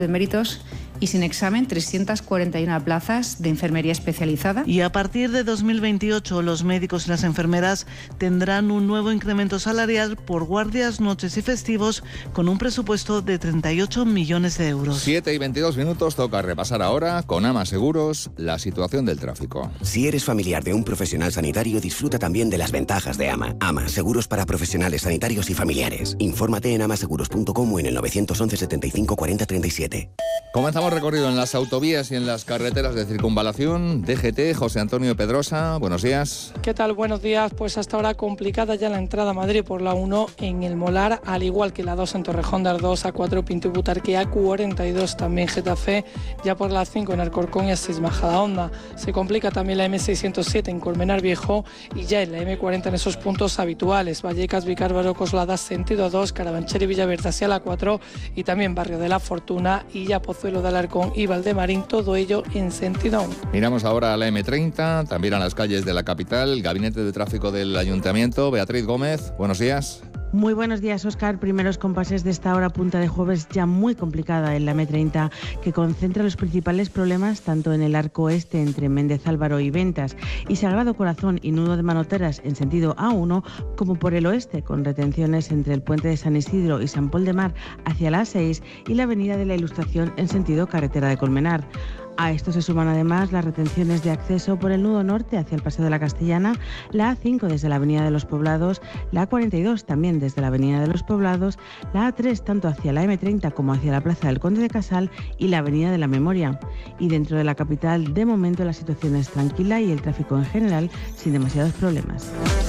de méritos y sin examen 341 plazas de enfermería especializada. Y a partir de 2028 los médicos y las enfermeras tendrán un nuevo incremento salarial por guardias, noches y festivos con un presupuesto de 38 millones de euros. 7 y 22 minutos, toca repasar ahora con AMA Seguros la situación del tráfico. Si eres familiar de un profesional sanitario, disfruta también de las ventajas de AMA. AMA, seguros para profesionales sanitarios y familiares. Infórmate en amaseguros.com o en el 911 75 40 37. Comenzamos recorrido en las autovías y en las carreteras de circunvalación. DGT, José Antonio Pedrosa, buenos días. ¿Qué tal? Buenos días. Pues hasta ahora complicada ya la entrada a Madrid por la 1 en el Molar, al igual que la 2 en Torrejón de Ardoz, A4 Pinto y Butarque, A42 también Getafe, ya por la 5 en Alcorcón y A6 Majadahonda. Se complica también la M607 en Colmenar Viejo y ya en la M40 en esos puntos habituales. Vallecas, Vicárvaro, Coslada, sentido A2, Carabanchel y Villaverde hacia la 4 y también Barrio de la Fortuna y ya Pozuelo de Alarcón y Valdemarín, todo ello en sentido 1. Miramos ahora a la M30, también a las calles de la capital, Gabinete de Tráfico del Ayuntamiento. Beatriz Gómez, buenos días. Muy buenos días, Óscar. Primeros compases de esta hora punta de jueves ya muy complicada en la M30, que concentra los principales problemas tanto en el arco oeste entre Méndez Álvaro y Ventas y Sagrado Corazón y Nudo de Manoteras en sentido A1, como por el oeste, con retenciones entre el puente de San Isidro y San Pol de Mar hacia la A6 y la avenida de la Ilustración en sentido carretera de Colmenar. A esto se suman además las retenciones de acceso por el nudo norte hacia el Paseo de la Castellana, la A5 desde la Avenida de los Poblados, la A42 también desde la Avenida de los Poblados, la A3 tanto hacia la M30 como hacia la Plaza del Conde de Casal y la Avenida de la Memoria. Y dentro de la capital, de momento la situación es tranquila y el tráfico en general sin demasiados problemas.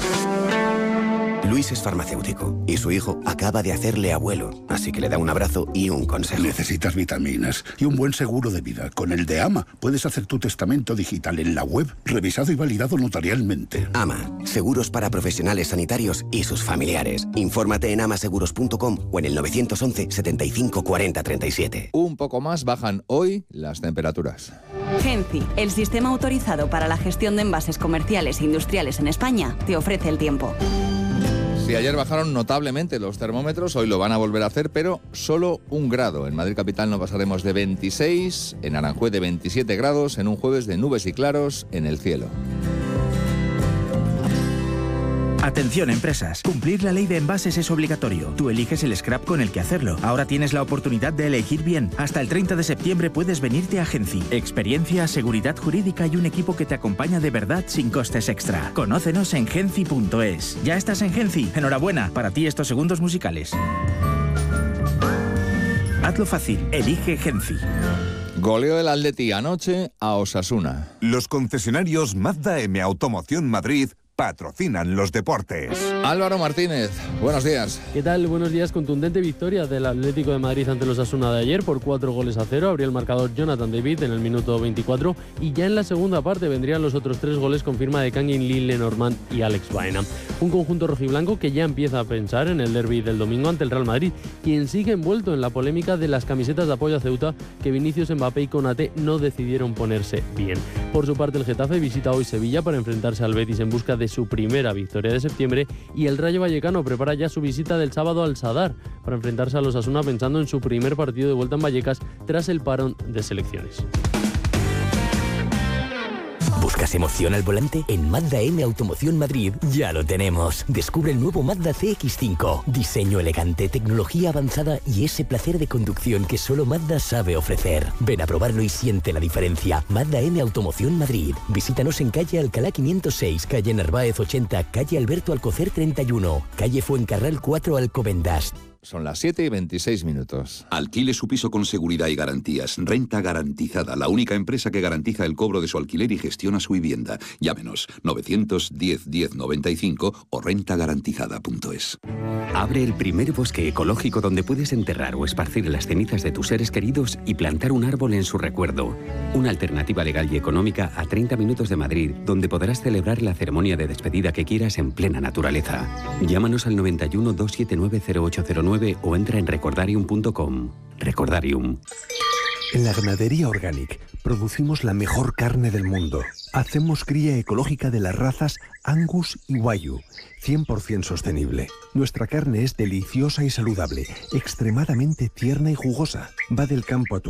Luis es farmacéutico y su hijo acaba de hacerle abuelo, así que le da un abrazo y un consejo. Necesitas vitaminas y un buen seguro de vida. Con el de AMA puedes hacer tu testamento digital en la web, revisado y validado notarialmente. AMA, seguros para profesionales sanitarios y sus familiares. Infórmate en amaseguros.com o en el 911 75 40 37. Un poco más bajan hoy las temperaturas. Genci, el sistema autorizado para la gestión de envases comerciales e industriales en España, te ofrece el tiempo. Si ayer bajaron notablemente los termómetros, hoy lo van a volver a hacer, pero solo 1 grado. En Madrid capital no pasaremos de 26, en Aranjuez de 27 grados, en un jueves de nubes y claros en el cielo. Atención empresas, cumplir la ley de envases es obligatorio. Tú eliges el scrap con el que hacerlo. Ahora tienes la oportunidad de elegir bien. Hasta el 30 de septiembre puedes venirte a Genci. Experiencia, seguridad jurídica y un equipo que te acompaña de verdad sin costes extra. Conócenos en genci.es. ¿Ya estás en Genci? Enhorabuena, para ti estos segundos musicales. Hazlo fácil, elige Genci. Goleo del Atleti anoche a Osasuna. Los concesionarios Mazda M Automoción Madrid patrocinan los deportes. Álvaro Martínez, buenos días. ¿Qué tal? Buenos días. Contundente victoria del Atlético de Madrid ante los Osasuna de ayer por 4-0. Abrió el marcador Jonathan David en el minuto 24 y ya en la segunda parte vendrían los otros 3 goles con firma de Kangin Lee, Lenormand y Alex Baena. Un conjunto rojiblanco que ya empieza a pensar en el derbi del domingo ante el Real Madrid, quien sigue envuelto en la polémica de las camisetas de apoyo a Ceuta que Vinicius, Mbappé y Konaté no decidieron ponerse bien. Por su parte, el Getafe visita hoy Sevilla para enfrentarse al Betis en busca de su primera victoria de septiembre y el Rayo Vallecano prepara ya su visita del sábado al Sadar para enfrentarse a los Osasuna pensando en su primer partido de vuelta en Vallecas tras el parón de selecciones. ¿Buscas emoción al volante? En Mazda M Automoción Madrid ya lo tenemos. Descubre el nuevo Mazda CX-5. Diseño elegante, tecnología avanzada y ese placer de conducción que solo Mazda sabe ofrecer. Ven a probarlo y siente la diferencia. Mazda M Automoción Madrid. Visítanos en calle Alcalá 506, calle Narváez 80, calle Alberto Alcocer 31, calle Fuencarral 4 Alcobendas. Son las 7 y 26 minutos. Alquile su piso con seguridad y garantías. Renta Garantizada, la única empresa que garantiza el cobro de su alquiler y gestiona su vivienda. Llámenos 910 10 95 o rentagarantizada.es. Abre el primer bosque ecológico donde puedes enterrar o esparcir las cenizas de tus seres queridos y plantar un árbol en su recuerdo. Una alternativa legal y económica a 30 minutos de Madrid, donde podrás celebrar la ceremonia de despedida que quieras en plena naturaleza. Llámanos al 91 279 0809 o entra en recordarium.com. Recordarium. En la Ganadería Organic producimos la mejor carne del mundo. Hacemos cría ecológica de las razas Angus y Wagyu, 100% sostenible. Nuestra carne es deliciosa y saludable, extremadamente tierna y jugosa. Va del campo a tu